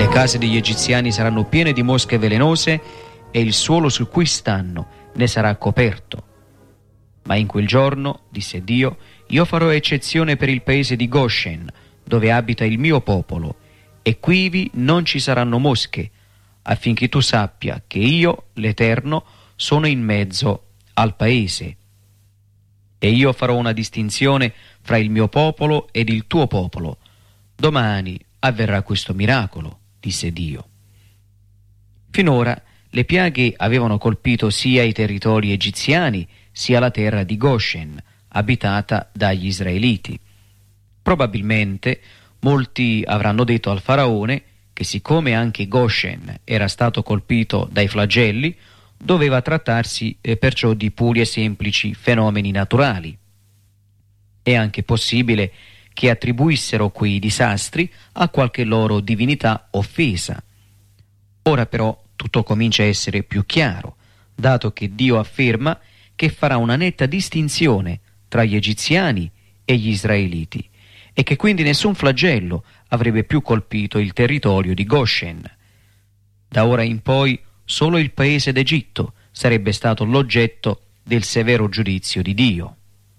Le case degli egiziani saranno piene di mosche velenose e il suolo su cui stanno ne sarà coperto. Ma in quel giorno, disse Dio, io farò eccezione per il paese di Goshen, dove abita il mio popolo, e quivi non ci saranno mosche, affinché tu sappia che io, l'Eterno, sono in mezzo al paese. E io farò una distinzione fra il mio popolo ed il tuo popolo. Domani avverrà questo miracolo, disse Dio. Finora le piaghe avevano colpito sia i territori egiziani sia la terra di Goshen, abitata dagli israeliti. Probabilmente molti avranno detto al faraone che siccome anche Goshen era stato colpito dai flagelli, doveva trattarsi perciò di puri e semplici fenomeni naturali. È anche possibile che attribuissero quei disastri a qualche loro divinità offesa. Ora però tutto comincia a essere più chiaro, dato che Dio afferma che farà una netta distinzione tra gli egiziani e gli israeliti e che quindi nessun flagello avrebbe più colpito il territorio di Goshen. Da ora in poi solo il paese d'Egitto sarebbe stato l'oggetto del severo giudizio di Dio.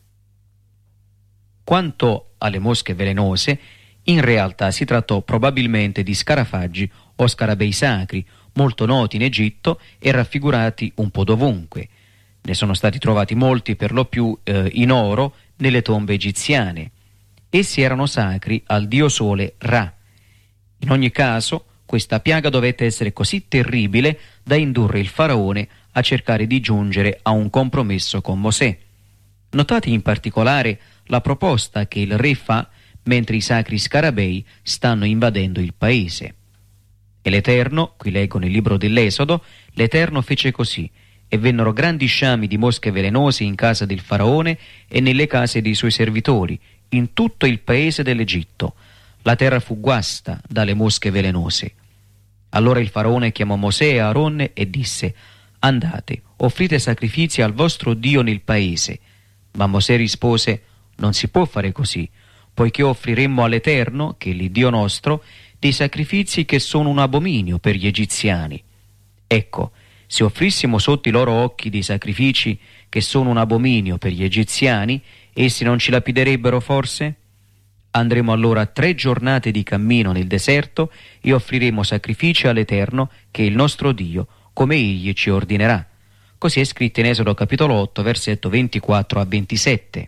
Quanto alle mosche velenose, in realtà si trattò probabilmente di scarafaggi o scarabei sacri, molto noti in Egitto e raffigurati un po' dovunque. Ne sono stati trovati molti per lo più in oro nelle tombe egiziane. Essi erano sacri al dio sole Ra. In ogni caso, questa piaga dovette essere così terribile da indurre il faraone a cercare di giungere a un compromesso con Mosè. Notate in particolare la proposta che il re fa mentre i sacri scarabei stanno invadendo il paese. E l'Eterno, qui leggo nel libro dell'Esodo, l'Eterno fece così, e vennero grandi sciami di mosche velenose in casa del faraone e nelle case dei suoi servitori, in tutto il paese dell'Egitto. La terra fu guasta dalle mosche velenose. Allora il faraone chiamò Mosè e Aaronne e disse: andate, offrite sacrifici al vostro Dio nel paese. Ma Mosè rispose: non si può fare così, poiché offriremmo all'Eterno, che è l'Iddio nostro, dei sacrifici che sono un abominio per gli egiziani. Ecco, se offrissimo sotto i loro occhi dei sacrifici che sono un abominio per gli egiziani, essi non ci lapiderebbero forse? Andremo allora 3 giornate di cammino nel deserto e offriremo sacrifici all'Eterno, che è il nostro Dio, come Egli ci ordinerà. Così è scritto in Esodo capitolo 8, versetto 24 a 27.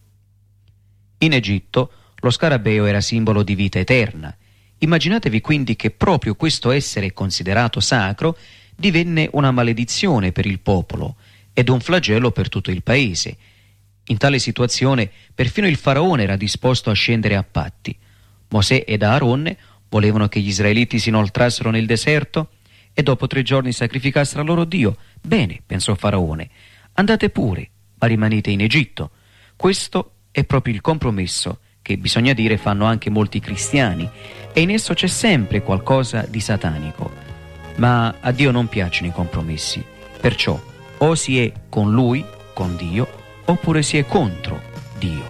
In Egitto lo scarabeo era simbolo di vita eterna. Immaginatevi quindi che proprio questo essere considerato sacro divenne una maledizione per il popolo ed un flagello per tutto il paese. In tale situazione perfino il faraone era disposto a scendere a patti. Mosè ed Aaronne volevano che gli israeliti si inoltrassero nel deserto e dopo 3 giorni sacrificassero al loro Dio. Bene, pensò Faraone, andate pure, ma rimanete in Egitto. Questo è proprio il compromesso che, bisogna dire, fanno anche molti cristiani, e in esso c'è sempre qualcosa di satanico. Ma a Dio non piacciono i compromessi, perciò o si è con Lui, con Dio, oppure si è contro Dio.